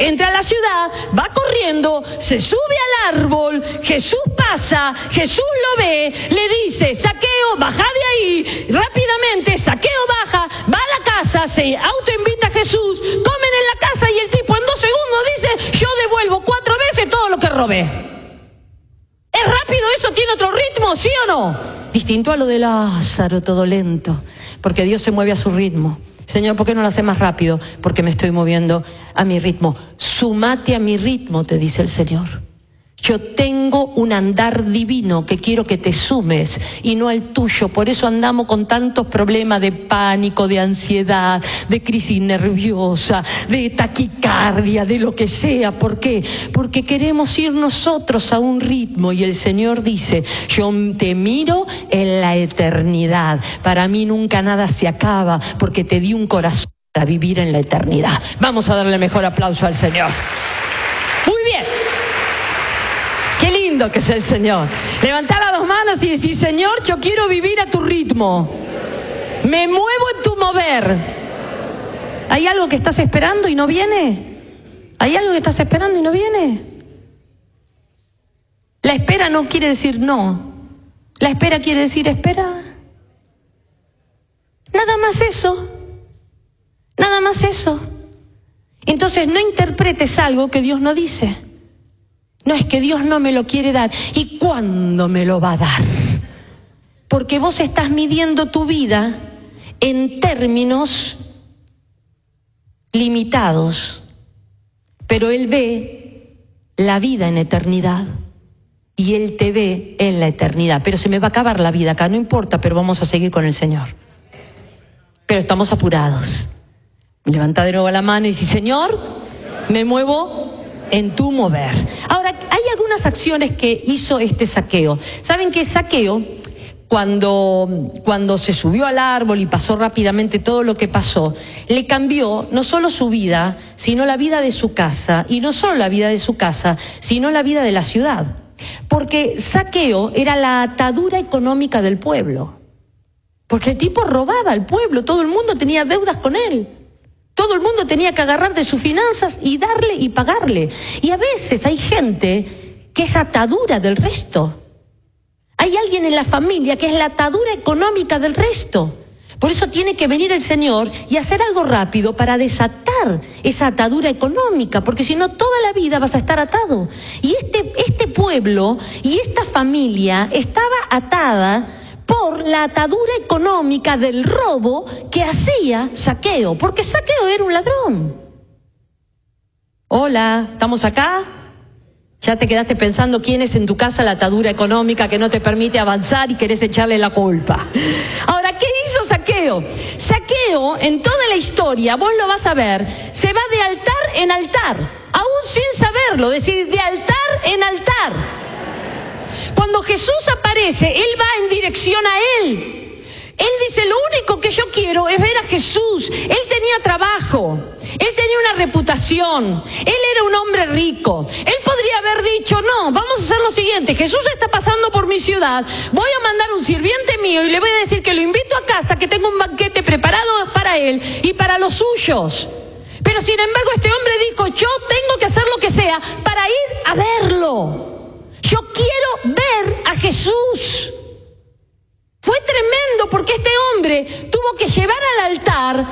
entra a la ciudad, va corriendo, se sube al árbol, Jesús pasa, Jesús lo ve, le dice, Zaqueo, baja de ahí, rápidamente Zaqueo baja, va a la casa, se autoinvita a Jesús, comen en la casa y el tipo en 2 segundos dice, yo devuelvo 4 veces todo lo que robé. ¿Es rápido eso? ¿Tiene otro ritmo? ¿Sí o no? Distinto a lo de Lázaro, todo lento, porque Dios se mueve a su ritmo. Señor, ¿por qué no lo hace más rápido? Porque me estoy moviendo a mi ritmo. Sumate a mi ritmo, te dice el Señor. Yo tengo un andar divino que quiero que te sumes y no al tuyo. Por eso andamos con tantos problemas de pánico, de ansiedad, de crisis nerviosa, de taquicardia, de lo que sea. ¿Por qué? Porque queremos ir nosotros a un ritmo y el Señor dice, yo te miro en la eternidad. Para mí nunca nada se acaba porque te di un corazón para vivir en la eternidad. Vamos a darle mejor aplauso al Señor. Muy bien. Qué lindo que es el Señor. Levantá las 2 manos y decir, Señor, yo quiero vivir a tu ritmo. Me muevo en tu mover. ¿Hay algo que estás esperando y no viene? ¿Hay algo que estás esperando y no viene? La espera no quiere decir no. La espera quiere decir espera. Nada más eso. Nada más eso. Entonces no interpretes algo que Dios no dice. No, es que Dios no me lo quiere dar. ¿Y cuándo me lo va a dar? Porque vos estás midiendo tu vida en términos limitados. Pero Él ve la vida en eternidad. Y Él te ve en la eternidad. Pero se me va a acabar la vida acá, no importa, pero vamos a seguir con el Señor. Pero estamos apurados. Levanta de nuevo la mano y dice, Señor, me muevo en tu mover. Ahora, hay algunas acciones que hizo este Zaqueo. ¿Saben que Zaqueo, cuando se subió al árbol y pasó rápidamente todo lo que pasó, le cambió no solo su vida, sino la vida de su casa, y no solo la vida de su casa, sino la vida de la ciudad? Porque Zaqueo era la atadura económica del pueblo. Porque el tipo robaba al pueblo, todo el mundo tenía deudas con él. Todo el mundo tenía que agarrar de sus finanzas y darle y pagarle. Y a veces hay gente que es atadura del resto. Hay alguien en la familia que es la atadura económica del resto. Por eso tiene que venir el Señor y hacer algo rápido para desatar esa atadura económica, porque si no toda la vida vas a estar atado. Y este pueblo y esta familia estaba atada por la atadura económica del robo que hacía Zaqueo, porque Zaqueo era un ladrón. Hola, ¿estamos acá? Ya te quedaste pensando quién es en tu casa la atadura económica que no te permite avanzar y querés echarle la culpa. Ahora, ¿qué hizo Zaqueo? Zaqueo, en toda la historia, vos lo vas a ver, se va de altar en altar, aún sin saberlo, es decir, de altar en altar. Cuando Jesús aparece, Él va en dirección a Él. Él dice, lo único que yo quiero es ver a Jesús. Él tenía trabajo, Él tenía una reputación, Él era un hombre rico. Él podría haber dicho, no, vamos a hacer lo siguiente, Jesús está pasando por mi ciudad, voy a mandar un sirviente mío y le voy a decir que lo invito a casa, que tengo un banquete preparado para él y para los suyos. Pero sin embargo este hombre dijo, yo tengo que hacer lo que sea para ir a verlo. Yo quiero ver a Jesús. Fue tremendo porque este hombre tuvo que llevar al altar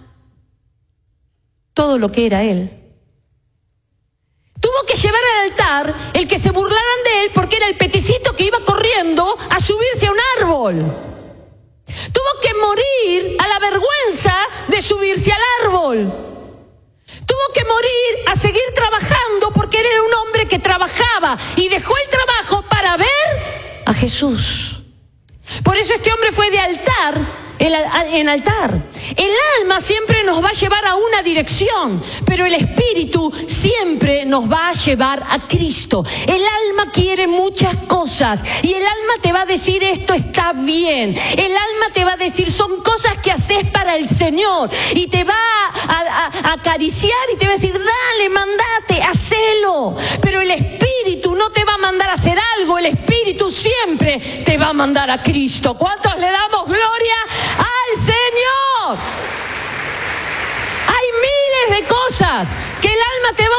todo lo que era él. Tuvo que llevar al altar el que se burlaran de él porque era el peticito que iba corriendo a subirse a un árbol. Tuvo que morir a la vergüenza de subirse al árbol. Tuvo que morir a seguir trabajando porque él era un hombre que trabajaba y dejó el trabajo para ver a Jesús. Por eso este hombre fue de altar en altar. El alma siempre nos va a llevar a una dirección, pero el espíritu siempre nos va a llevar a Cristo. El alma quiere muchas cosas y el alma te va a decir esto está bien. El alma te va a decir son cosas que haces para el Señor y te va a acariciar y te va a decir dale, mandate, hacelo. Pero el espíritu no te va a mandar a hacer algo, el espíritu siempre te va a mandar a Cristo. ¿Cuántos le damos gloria al Señor? Hay miles de cosas que el alma te va